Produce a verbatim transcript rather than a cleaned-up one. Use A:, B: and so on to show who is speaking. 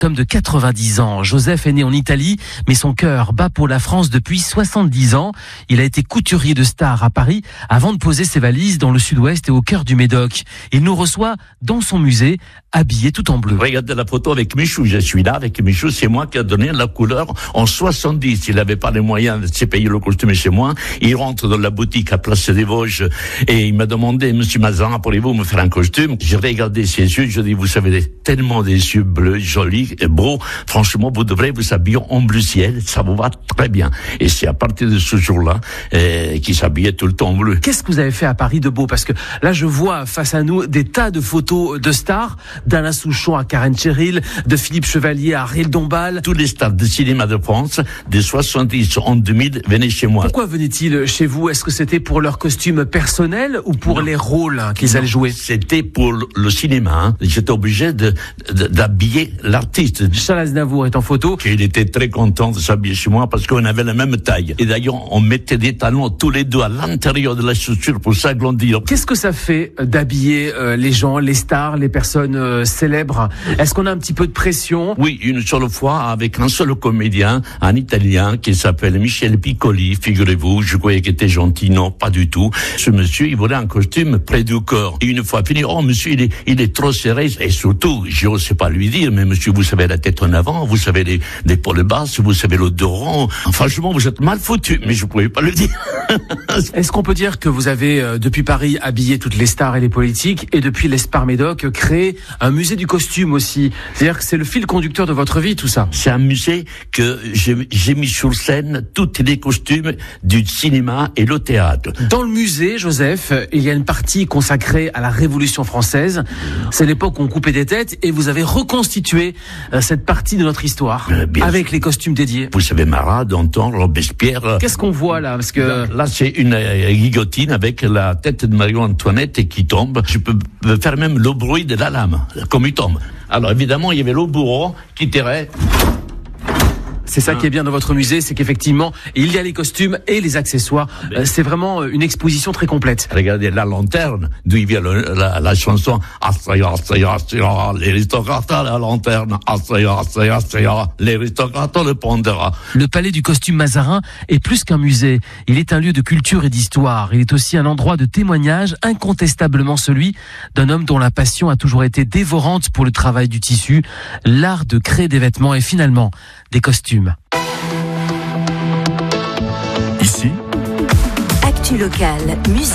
A: Comme de quatre-vingt-dix ans, Joseph est né en Italie, mais son cœur bat pour la France depuis soixante-dix ans. Il a été couturier de stars à Paris avant de poser ses valises dans le sud-ouest et au cœur du Médoc. Il nous reçoit dans son musée, habillé tout en bleu.
B: Regardez la photo avec Michou, je suis là avec Michou, c'est moi qui a donné la couleur en soixante-dix. Il n'avait pas les moyens de se payer le costume chez moi. Il rentre dans la boutique à Place des Vosges et il m'a demandé, Monsieur Mazarin, pourriez-vous me faire un costume? J'ai regardé ses yeux, je dis, vous savez, tellement des yeux bleus, jolis, et beau, franchement, vous devrez vous habiller en bleu ciel, ça vous va très bien. Et c'est à partir de ce jour-là euh, qu'il s'habillait tout le temps en bleu.
A: Qu'est-ce que vous avez fait à Paris de beau? Parce que là, je vois face à nous des tas de photos de stars, d'Alain Souchon à Karen Cheryl, de Philippe Chevalier à Ariel Dombal.
B: Tous les stars de cinéma de France, des soixante-dix en deux mille, venaient chez moi.
A: Pourquoi venaient-ils chez vous? Est-ce que c'était pour leur costume personnel ou pour non. les rôles hein, qu'ils non, allaient jouer?
B: C'était pour le cinéma. Hein. J'étais obligé de, de, d'habiller l'artiste.
A: Charles Aznavour est en photo.
B: Il était très content de s'habiller chez moi parce qu'on avait la même taille. Et d'ailleurs, on mettait des talons tous les deux à l'intérieur de la chaussure pour s'agrandir.
A: Qu'est-ce que ça fait d'habiller euh, les gens, les stars, les personnes euh, célèbres? Est-ce qu'on a un petit peu de pression?
B: Oui, une seule fois avec un seul comédien, un Italien qui s'appelle Michel Piccoli, figurez-vous. Je croyais qu'il était gentil, non, pas du tout. Ce monsieur, il voulait un costume près du corps. Et une fois fini, oh monsieur, il est, il est trop serré. Et surtout, je n'osais pas lui dire, mais monsieur, vous savez la tête en avant, vous savez les, les épaules basses, vous savez l'odorat. Franchement, vous êtes mal foutu, mais je ne pouvais pas le dire.
A: Est-ce qu'on peut dire que vous avez, euh, depuis Paris, habillé toutes les stars et les politiques, et depuis l'Espar Médoc, créé un musée du costume aussi? C'est-à-dire que c'est le fil conducteur de votre vie, tout ça?
B: C'est un musée que j'ai, j'ai mis sur scène tous les costumes du cinéma et le théâtre.
A: Dans le musée, Joseph, il y a une partie consacrée à la Révolution française. C'est l'époque où on coupait des têtes, et vous avez reconstitué euh, cette partie de notre histoire, euh, avec sûr. Les costumes dédiés.
B: Vous savez, Marat, Danton, Robespierre.
A: Qu'est-ce qu'on voit là? Parce que
B: là, là c'est une euh, guillotine avec la tête de Marie-Antoinette qui tombe. Je peux faire même le bruit de la lame, comme il tombe. Alors évidemment, il y avait le bourreau qui tirait.
A: C'est ça qui est bien dans votre musée, c'est qu'effectivement, il y a les costumes et les accessoires. Euh, c'est vraiment une exposition très complète.
B: Regardez la lanterne, d'où il vient le, la, la chanson Astria, Astria, Astria, l'aristocrate à la lanterne, Astria, Astria, Astria, l'aristocrate le pondera.
A: Le palais du costume Mazarin est plus qu'un musée. Il est un lieu de culture et d'histoire. Il est aussi un endroit de témoignage, incontestablement celui d'un homme dont la passion a toujours été dévorante pour le travail du tissu, l'art de créer des vêtements et finalement des costumes.
C: Ici,
D: Actu locale, musique.